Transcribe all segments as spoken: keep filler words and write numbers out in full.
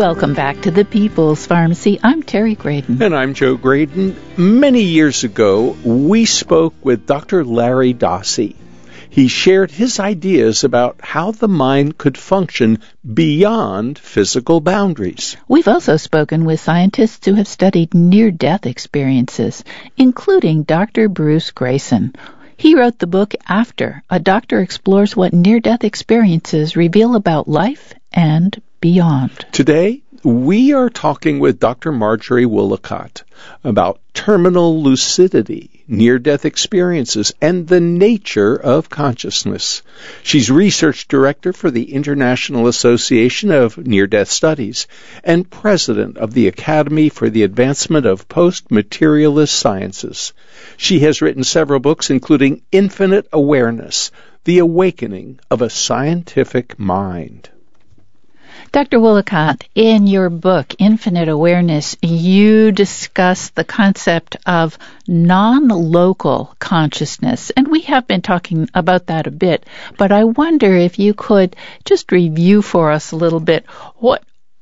Welcome back to the People's Pharmacy. I'm Terry Graydon. And I'm Joe Graydon. Many years ago, we spoke with Doctor Larry Dossey. He shared his ideas about how the mind could function beyond physical boundaries. We've also spoken with scientists who have studied near-death experiences, including Doctor Bruce Greyson. He wrote the book After. A doctor explores what near-death experiences reveal about life and beyond. Today, we are talking with Doctor Marjorie Woollacott about terminal lucidity, near-death experiences, and the nature of consciousness. She's research director for the International Association of Near-Death Studies and president of the Academy for the Advancement of Post-Materialist Sciences. She has written several books, including Infinite Awareness, The Awakening of a Scientific Mind. Doctor Woollacott, in your book, Infinite Awareness, you discuss the concept of non-local consciousness, and we have been talking about that a bit, but I wonder if you could just review for us a little bit what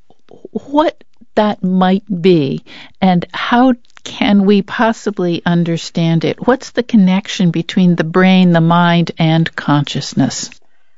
what that might be and how can we possibly understand it? What's the connection between the brain, the mind, and consciousness?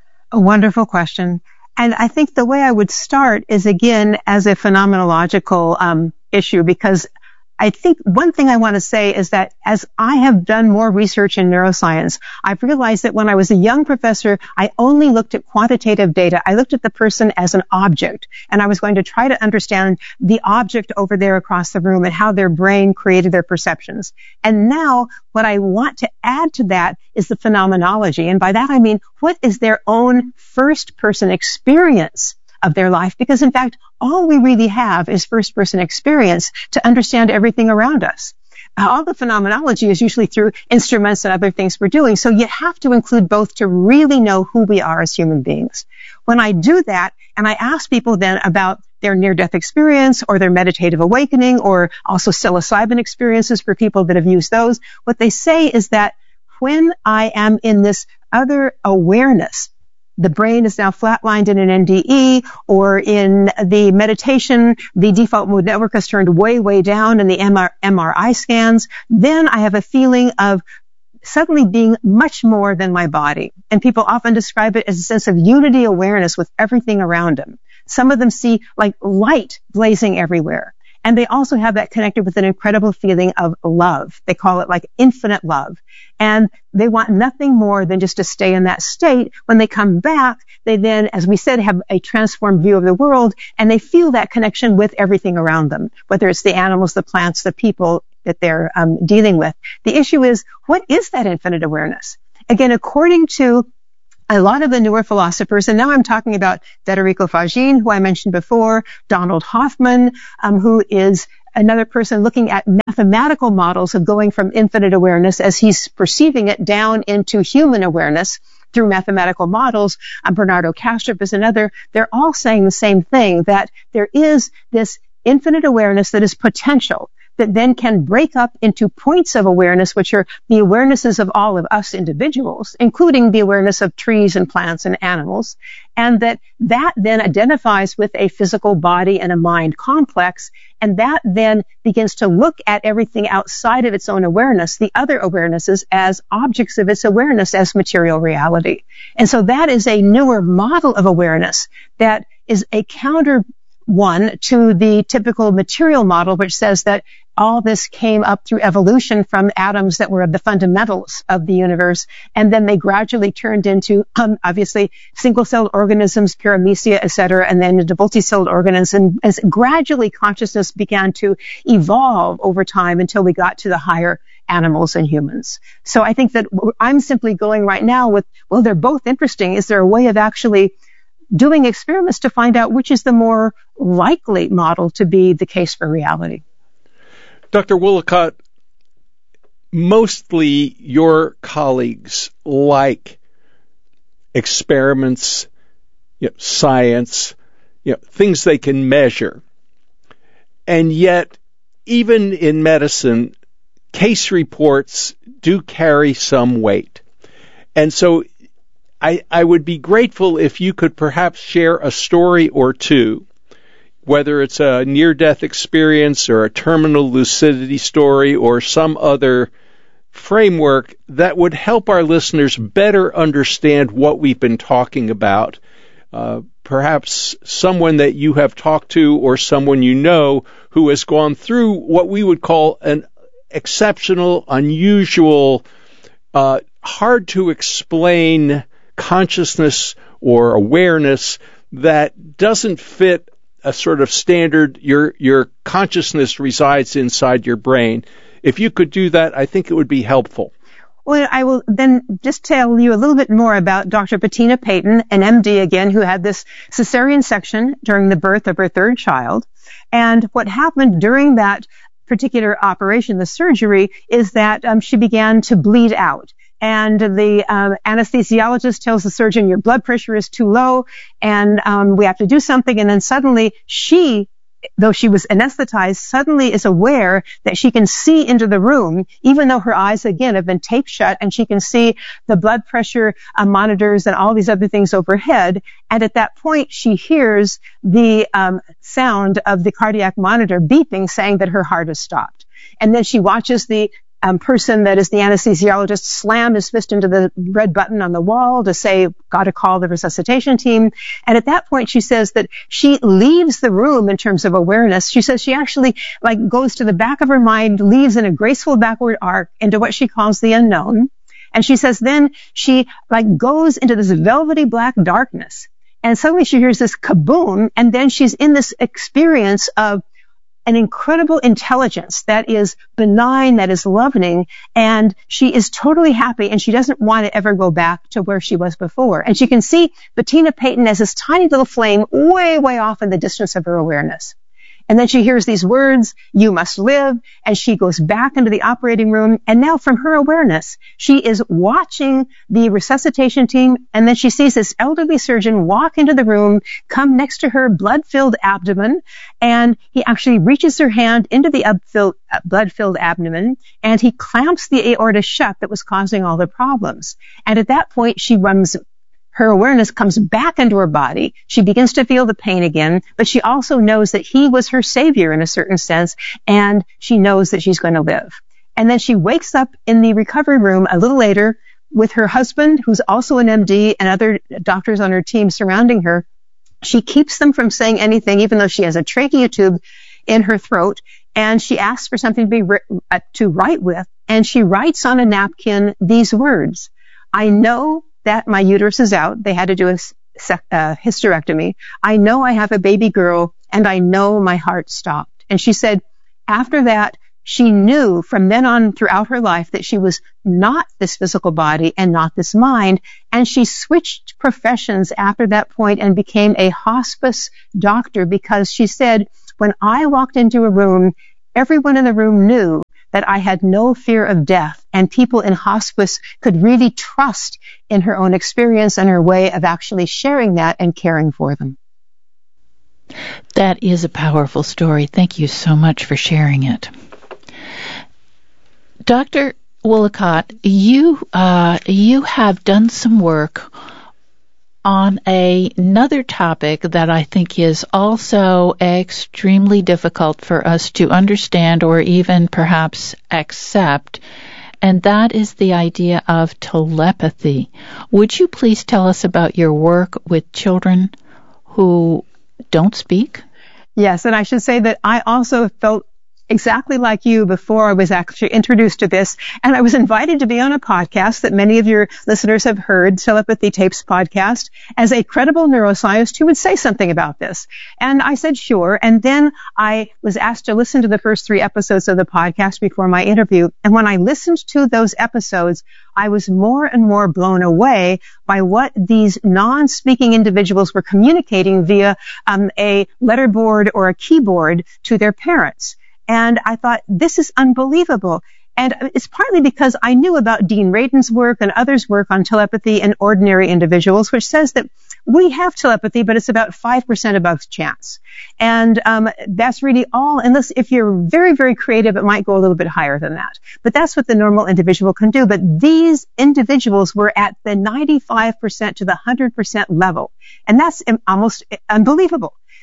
A wonderful question. And I think the way I would start is, again, as a phenomenological um, issue, because I think one thing I want to say is that as I have done more research in neuroscience, I've realized that when I was a young professor, I only looked at quantitative data. I looked at the person as an object, and I was going to try to understand the object over there across the room and how their brain created their perceptions. And now what I want to add to that is the phenomenology. And by that I mean, what is their own first-person experience of their life? Because in fact, all we really have is first-person experience to understand everything around us. All the phenomenology is usually through instruments and other things we're doing. So you have to include both to really know who we are as human beings. When I do that, and I ask people then about their near-death experience or their meditative awakening or also psilocybin experiences for people that have used those, what they say is that when I am in this other awareness, the brain is now flatlined in an N D E, or in the meditation, the default mode network has turned way, way down in the M R I scans. Then I have a feeling of suddenly being much more than my body. And people often describe it as a sense of unity awareness with everything around them. Some of them see like light blazing everywhere. And they also have that connected with an incredible feeling of love. They call it like infinite love. And they want nothing more than just to stay in that state. When they come back, they then, as we said, have a transformed view of the world, and they feel that connection with everything around them, whether it's the animals, the plants, the people that they're um, dealing with. The issue is, what is that infinite awareness? Again, according to a lot of the newer philosophers, and now I'm talking about Federico Fagin, who I mentioned before, Donald Hoffman, um, who is another person looking at mathematical models of going from infinite awareness as he's perceiving it down into human awareness through mathematical models. Um, Bernardo Kastrup is another. They're all saying the same thing, that there is this infinite awareness that is potential, that then can break up into points of awareness, which are the awarenesses of all of us individuals, including the awareness of trees and plants and animals, and that that then identifies with a physical body and a mind complex, and that then begins to look at everything outside of its own awareness, the other awarenesses, as objects of its awareness, as material reality. And so that is a newer model of awareness that is a counter one to the typical material model, which says that all this came up through evolution from atoms that were of the fundamentals of the universe, and then they gradually turned into, um, obviously, single-celled organisms, paramecia, et cetera, and then into multi-celled organisms, and as gradually consciousness began to evolve over time until we got to the higher animals and humans. So I think that I'm simply going right now with, well, they're both interesting. Is there a way of actually doing experiments to find out which is the more likely model to be the case for reality? Doctor Woollacott, mostly your colleagues like experiments, you know, science, you know, things they can measure. And yet, even in medicine, case reports do carry some weight. And so I, I would be grateful if you could perhaps share a story or two whether it's a near-death experience or a terminal lucidity story or some other framework that would help our listeners better understand what we've been talking about. Uh, perhaps someone that you have talked to or someone you know who has gone through what we would call an exceptional, unusual, uh, hard to explain consciousness or awareness that doesn't fit a sort of standard, your your consciousness resides inside your brain. If you could do that, I think it would be helpful. Well, I will then just tell you a little bit more about Doctor Bettina Payton, an M D again, who had this cesarean section during the birth of her third child. And what happened during that particular operation, the surgery, is that um, she began to bleed out. And the um, anesthesiologist tells the surgeon, your blood pressure is too low, and um, we have to do something. And then suddenly she, though she was anesthetized, suddenly is aware that she can see into the room, even though her eyes, again, have been taped shut, and she can see the blood pressure uh, monitors and all these other things overhead. And at that point, she hears the um, sound of the cardiac monitor beeping, saying that her heart has stopped. And then she watches the Um, person that is the anesthesiologist slam his fist into the red button on the wall to say, got to call the resuscitation team. And at that point, she says that she leaves the room in terms of awareness. She says she actually like goes to the back of her mind, leaves in a graceful backward arc into what she calls the unknown. And she says then she like goes into this velvety black darkness. And suddenly she hears this kaboom. And then she's in this experience of an incredible intelligence that is benign, that is loving, and she is totally happy, and she doesn't want to ever go back to where she was before. And she can see Bettina Payton as this tiny little flame way, way off in the distance of her awareness. And then she hears these words, you must live, and she goes back into the operating room. And now from her awareness, she is watching the resuscitation team, and then she sees this elderly surgeon walk into the room, come next to her blood-filled abdomen, and he actually reaches her hand into the blood-filled abdomen, and he clamps the aorta shut that was causing all the problems. And at that point, she runs her awareness comes back into her body. She begins to feel the pain again, but she also knows that he was her savior in a certain sense, and she knows that she's going to live. And then she wakes up in the recovery room a little later with her husband, who's also an M D, and other doctors on her team surrounding her. She keeps them from saying anything, even though she has a trachea tube in her throat, and she asks for something to be ri- uh, to write with, and she writes on a napkin these words, I know that my uterus is out. They had to do a uh, hysterectomy. I know I have a baby girl, and I know my heart stopped. And she said after that, she knew from then on throughout her life that she was not this physical body and not this mind. And she switched professions after that point and became a hospice doctor, because she said, when I walked into a room, everyone in the room knew that I had no fear of death, and people in hospice could really trust in her own experience and her way of actually sharing that and caring for them. That is a powerful story. Thank you so much for sharing it. Doctor Woollacott, you, uh, you have done some work on a, another topic that I think is also extremely difficult for us to understand or even perhaps accept, and that is the idea of telepathy. Would you please tell us about your work with children who don't speak? Yes, and I should say that I also felt exactly like you before I was actually introduced to this. And I was invited to be on a podcast that many of your listeners have heard, Telepathy Tapes podcast, as a credible neuroscientist who would say something about this. And I said, sure. And then I was asked to listen to the first three episodes of the podcast before my interview. And when I listened to those episodes, I was more and more blown away by what these non-speaking individuals were communicating via um, a letterboard or a keyboard to their parents. And I thought, this is unbelievable. And it's partly because I knew about Dean Radin's work and others' work on telepathy in ordinary individuals, which says that we have telepathy, but it's about five percent above chance. And um, that's really all, unless if you're very, very creative, it might go a little bit higher than that. But that's what the normal individual can do. But these individuals were at the ninety-five percent to the one hundred percent level. And that's almost unbelievable.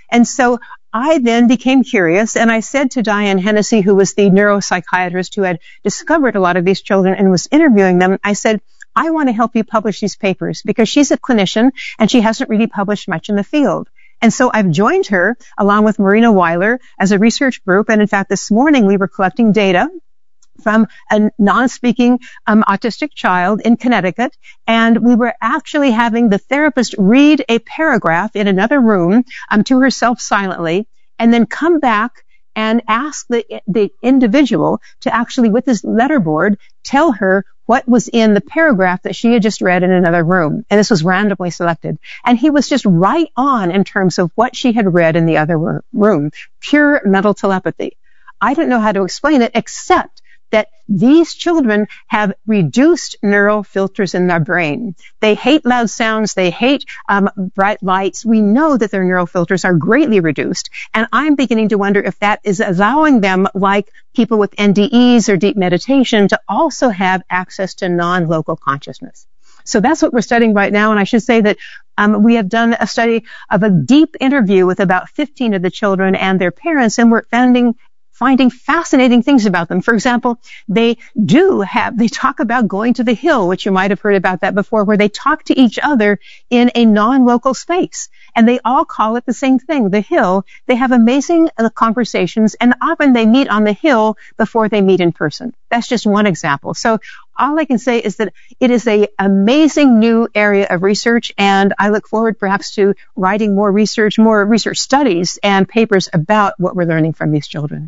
And so I then became curious, and I said to Diane Hennessy, who was the neuropsychiatrist who had discovered a lot of these children and was interviewing them, I said, I want to help you publish these papers, because she's a clinician and she hasn't really published much in the field. And so I've joined her along with Marina Weiler as a research group. And in fact, this morning we were collecting data from a non-speaking um, autistic child in Connecticut. And we were actually having the therapist read a paragraph in another room um, to herself silently, and then come back and ask the, the individual to actually, with this letterboard, tell her what was in the paragraph that she had just read in another room. And this was randomly selected. And he was just right on in terms of what she had read in the other room. Pure mental telepathy. I don't know how to explain it, except that these children have reduced neural filters in their brain. They hate loud sounds. They hate um, bright lights. We know that their neural filters are greatly reduced. And I'm beginning to wonder if that is allowing them, like people with N D Es or deep meditation, to also have access to non-local consciousness. So that's what we're studying right now. And I should say that um, we have done a study of a deep interview with about fifteen of the children and their parents, and we're finding finding fascinating things about them. For example, they do have, they talk about going to the hill, which you might have heard about that before, where they talk to each other in a non-local space. And they all call it the same thing, the hill. They have amazing uh, conversations, and often they meet on the hill before they meet in person. That's just one example. So all I can say is that it is an amazing new area of research, and I look forward perhaps to writing more research, more research studies and papers about what we're learning from these children.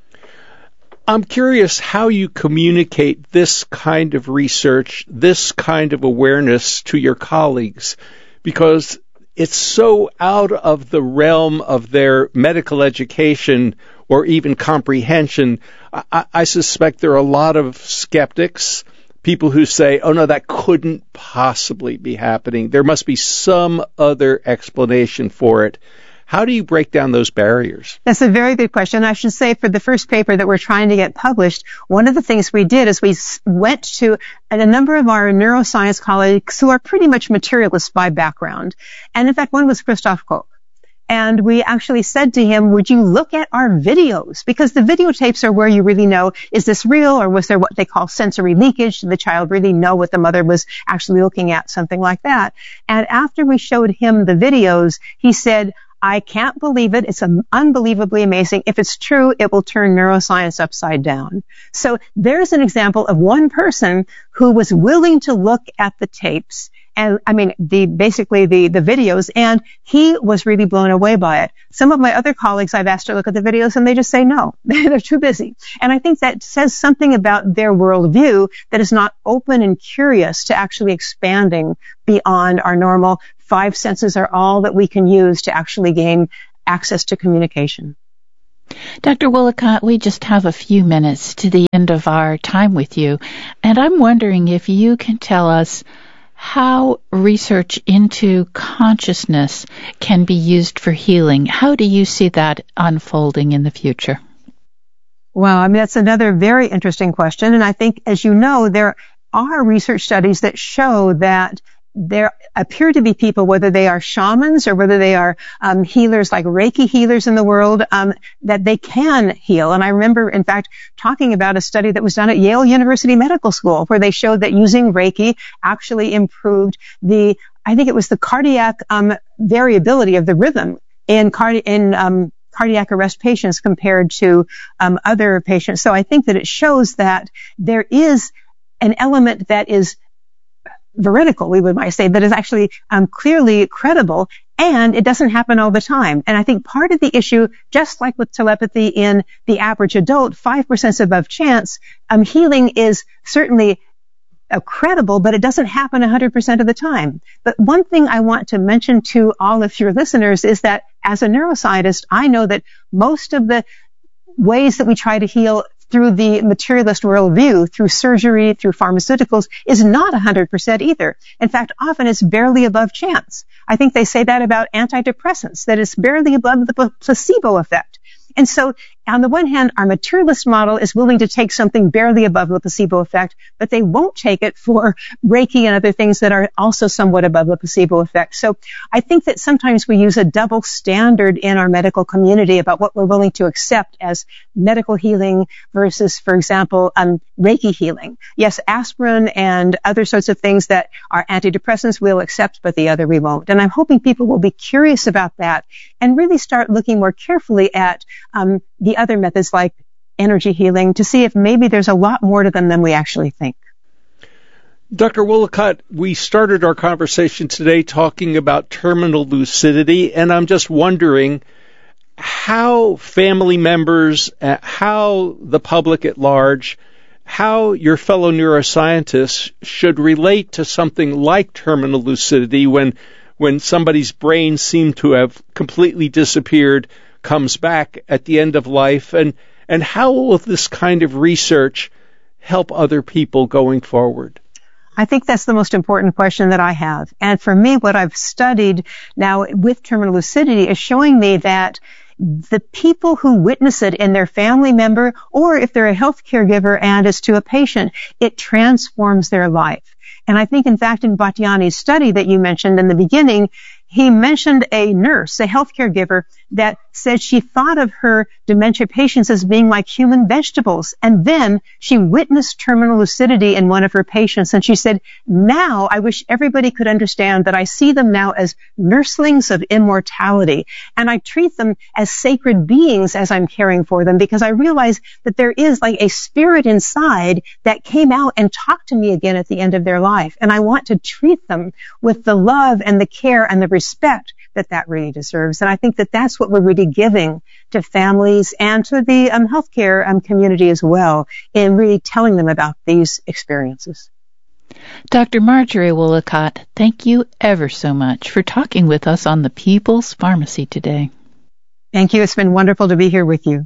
I'm curious how you communicate this kind of research, this kind of awareness to your colleagues, because it's so out of the realm of their medical education or even comprehension. I, I suspect there are a lot of skeptics, people who say, oh, no, that couldn't possibly be happening. There must be some other explanation for it. How do you break down those barriers? That's a very good question. I should say, for the first paper that we're trying to get published, one of the things we did is we went to a number of our neuroscience colleagues who are pretty much materialists by background. And in fact, one was Christoph Koch. And we actually said to him, would you look at our videos? Because the videotapes are where you really know, is this real, or was there what they call sensory leakage? Did the child really know what the mother was actually looking at? Something like that. And after we showed him the videos, he said, I can't believe it. It's unbelievably amazing. If it's true, it will turn neuroscience upside down. So there's an example of one person who was willing to look at the tapes and, I mean, the, basically the, the videos, and he was really blown away by it. Some of my other colleagues, I've asked to look at the videos and they just say no. They're too busy. And I think that says something about their worldview that is not open and curious to actually expanding beyond our normal five senses are all that we can use to actually gain access to communication. Doctor Woollacott, we just have a few minutes to the end of our time with you, and I'm wondering if you can tell us how research into consciousness can be used for healing. How do you see that unfolding in the future? Well, I mean, that's another very interesting question, and I think, as you know, there are research studies that show that there appear to be people, whether they are shamans or whether they are um, healers like Reiki healers in the world, um, that they can heal. And I remember, in fact, talking about a study that was done at Yale University Medical School where they showed that using Reiki actually improved the, I think it was the cardiac um, variability of the rhythm in, cardi- in um, cardiac arrest patients compared to um, other patients. So I think that it shows that there is an element that is veridical, we would might say, that is actually um, clearly credible, and it doesn't happen all the time. And I think part of the issue, just like with telepathy in the average adult, five percent above chance, um, healing is certainly uh, credible, but it doesn't happen one hundred percent of the time. But one thing I want to mention to all of your listeners is that as a neuroscientist, I know that most of the ways that we try to heal through the materialist worldview, through surgery, through pharmaceuticals, is not one hundred percent either. In fact, often it's barely above chance. I think they say that about antidepressants, that it's barely above the placebo effect. And so on the one hand, our materialist model is willing to take something barely above the placebo effect, but they won't take it for Reiki and other things that are also somewhat above the placebo effect. So I think that sometimes we use a double standard in our medical community about what we're willing to accept as medical healing versus, for example, um, Reiki healing. Yes, aspirin and other sorts of things that are antidepressants we'll accept, but the other we won't. And I'm hoping people will be curious about that and really start looking more carefully at um, the other methods like energy healing to see if maybe there's a lot more to them than we actually think. Doctor Woollacott, we started our conversation today talking about terminal lucidity, and I'm just wondering how family members, uh, how the public at large, how your fellow neuroscientists should relate to something like terminal lucidity when when somebody's brain seemed to have completely disappeared, comes back at the end of life, and, and how will this kind of research help other people going forward? I think that's the most important question that I have. And for me, what I've studied now with terminal lucidity is showing me that the people who witness it in their family member, or if they're a health caregiver and it's to a patient, it transforms their life. And I think, in fact, in Batyani's study that you mentioned in the beginning, he mentioned a nurse, a health caregiver, that said she thought of her dementia patients as being like human vegetables. And then she witnessed terminal lucidity in one of her patients. And she said, now I wish everybody could understand that I see them now as nurslings of immortality. And I treat them as sacred beings as I'm caring for them, because I realize that there is like a spirit inside that came out and talked to me again at the end of their life. And I want to treat them with the love and the care and the respect that that really deserves. And I think that that's what we're really giving to families and to the um, healthcare um, community as well, in really telling them about these experiences. Doctor Marjorie Woollacott, thank you ever so much for talking with us on the People's Pharmacy today. Thank you. It's been wonderful to be here with you.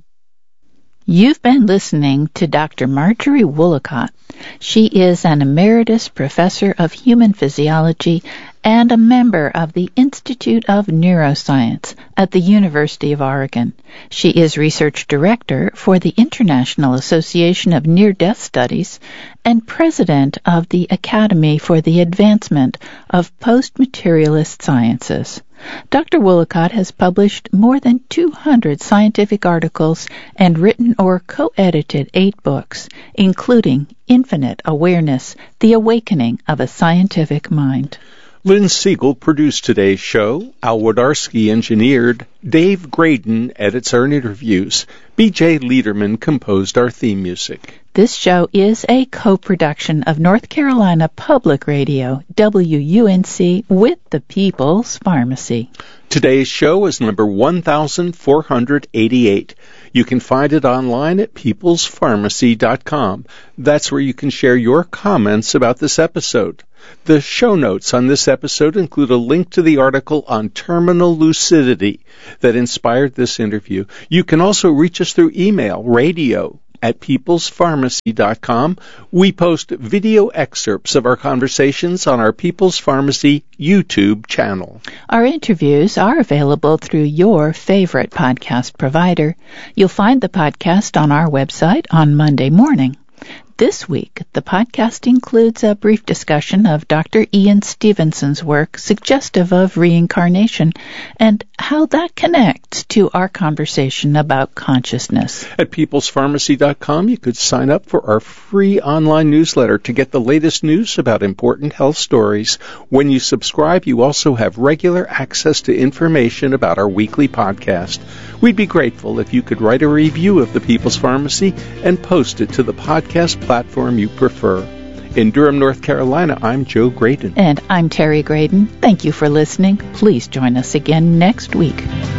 You've been listening to Doctor Marjorie Woollacott. She is an emeritus professor of human physiology and a member of the Institute of Neuroscience at the University of Oregon. She is research director for the International Association of Near-Death Studies and president of the Academy for the Advancement of Post-Materialist Sciences. Doctor Woollacott has published more than two hundred scientific articles and written or co-edited eight books, including Infinite Awareness, The Awakening of a Scientific Mind. Lynn Siegel produced today's show. Al Wodarski engineered. Dave Graydon edits our interviews. B J Liederman composed our theme music. This show is a co-production of North Carolina Public Radio, W U N C, with the People's Pharmacy. Today's show is number one thousand four hundred eighty-eight. You can find it online at peoples pharmacy dot com. That's where you can share your comments about this episode. The show notes on this episode include a link to the article on terminal lucidity that inspired this interview. You can also reach us through email, radio at peoples pharmacy dot com. We post video excerpts of our conversations on our People's Pharmacy YouTube channel. Our interviews are available through your favorite podcast provider. You'll find the podcast on our website on Monday morning. This week, the podcast includes a brief discussion of Doctor Ian Stevenson's work suggestive of reincarnation and how that connects to our conversation about consciousness. At peoples pharmacy dot com, you could sign up for our free online newsletter to get the latest news about important health stories. When you subscribe, you also have regular access to information about our weekly podcast. We'd be grateful if you could write a review of the People's Pharmacy and post it to the podcast platform you prefer. In Durham, North Carolina, I'm Joe Graydon. And I'm Terry Graydon. Thank you for listening. Please join us again next week.